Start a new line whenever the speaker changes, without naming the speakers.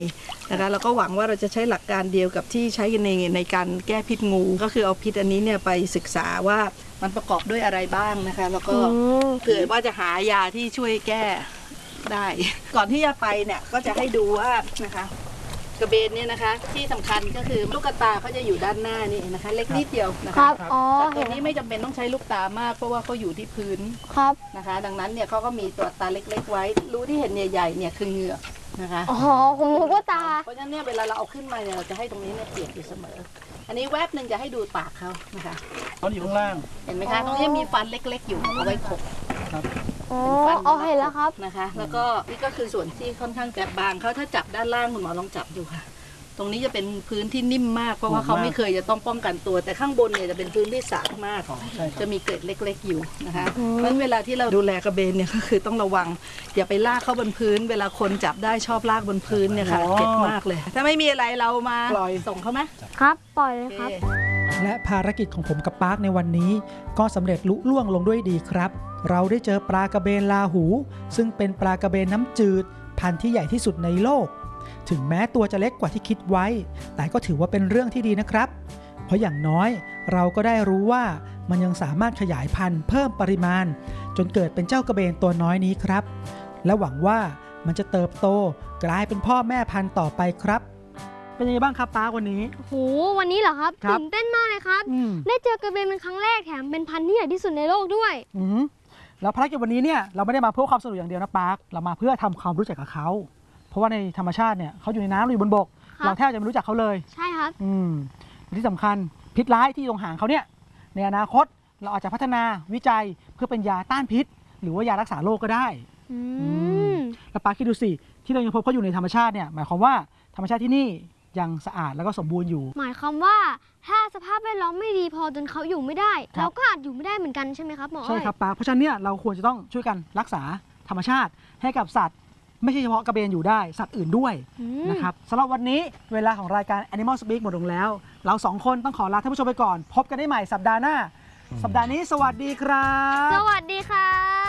นะคะแล้วก็หวังว่าเราจะใช้หลักการเดียวกับที่ใช้ในการแก้พิษงูก็คือเอาพิษอันนี้เนี่ยไปศึกษาว่ามันประกอบด้วยอะไรบ้างนะคะแล้วก็เผื่อว่าจะหายาที่ช่วยแก้ได้ก่อนที่จะไปเนี่ยก็จะให้ดูว่านะคะกระเบนเนี่ยนะคะที่สำคัญก็คือลูกตาเขาจะอยู่ด้านหน้านี่นะคะเล็กนิดเดียวนะคะแต่ตัวนี้ไม่จำเป็นต้องใช้ลูกตามากเพราะว่าเขาอยู่ที่พื้นนะคะดังนั้นเนี่ยเขาก็มีตัวตาเล็กๆไว้รูที่เห็นใหญ่ๆเนี่ยคือเหงือกนะคะ
อ๋อผมรู้ว่าตา
เพราะฉะนั้นเนี่ยเวลาเราเอาขึ้นมาเนี่ยเราจะให้ตรงนี้เนี่ยเปียกอยู่เสมออันนี้แวบหนึ่งจะให้ดูปากเขานะคะ
เขาอยู่ข้างล่าง
เห็นไหมคะตรงนี้มีฟันเล็กๆอยู่เอาไว้ขบ
อ๋อเห็นแล้วครับ
นะคะแล้วก็นี่ก็คือส่วนที่ค่อนข้างจะบางเขาถ้าจับด้านล่างคุณหมอลองจับดูค่ะตรงนี้จะเป็นพื้นที่นิ่มมากเพราะว่าเขาไม่เคยจะต้องป้องกันตัวแต่ข้างบนเนี่ยจะเป็นพื้นที่สากมากจะมีเกล็ดเล็กๆอยู่นะคะเพราะฉะนั้นเวลาที่เราดูแลกระเบนเนี่ยก็คือต้องระวังอย่าไปลากเข้าบนพื้นเวลาคนจับได้ชอบลากบนพื้นเนี่ยค่ะเจ็บมากเลยถ้าไม่มีอะไรเรามาส่งเขาไหม
ครับปล่อยเลยครับ
และภารกิจของผมกับปาร์คในวันนี้ก็สำเร็จลุล่วงลงด้วยดีครับเราได้เจอปลากระเบนลาหูซึ่งเป็นปลากระเบนน้ำจืดพันธุ์ที่ใหญ่ที่สุดในโลกถึงแม้ตัวจะเล็กกว่าที่คิดไว้แต่ก็ถือว่าเป็นเรื่องที่ดีนะครับเพราะอย่างน้อยเราก็ได้รู้ว่ามันยังสามารถขยายพันธุ์เพิ่มปริมาณจนเกิดเป็นเจ้ากระเบนตัวน้อยนี้ครับและหวังว่ามันจะเติบโตกลายเป็นพ่อแม่พันธุ์ต่อไปครับเป็นยังไงบ้างครับป้าวันนี้
โหวันนี้เหรอครับตื่นเต้นมากเลยครับได้เจอกระเบนเป็นครั้งแรกแถมเป็นพันธุ์ที่ใหญ่ที่สุดในโลกด้วย
แล้วภารกิจวันนี้เนี่ยเราไม่ได้มาเพื่อความสนุกอย่างเดียวนะปาร์คเรามาเพื่อทำความรู้จักกับเขาเพราะว่าในธรรมชาติเนี่ยเขาอยู่ในน้ำอยู่บนบกเราแทบจะไม่รู้จักเขาเลย
ใช่ครับ
ที่สำคัญพิษร้ายที่ตรงหางเขาเนี่ยในอนาคตเราอาจจะพัฒนาวิจัยเพื่อเป็นยาต้านพิษหรือว่ายารักษาโรคก็ได้แล้วปาร์คคิดดูสิที่เรายังพบเขาอยู่ในธรรมชาติเนี่ยหมายความว่าธรรมชาติที่นี่ยังสะอาดแล้วก็สมบูรณ์อยู่
หมายความว่าถ้าสภาพแวดล้อมไม่ดีพอจนเขาอยู่ไม่ได้เราก็อาจอยู่ไม่ได้เหมือนกันใช่ไหมครับหมอ
ใช่ครับปาร์คเพราะฉะนั้นเนี่ยเราควรจะต้องช่วยกันรักษาธรรมชาติให้กับสัตว์ไม่ใช่เฉพาะกระเบนอยู่ได้สัตว์อื่นด้วยนะครับสำหรับวันนี้เวลาของรายการ Animal Speak หมดลงแล้วเราสองคนต้องขอลาท่านผู้ชมไปก่อนพบกันได้ใหม่สัปดาห์หน้าสัปดาห์นี้สวัสดีครับ
สวัสดีค่ะ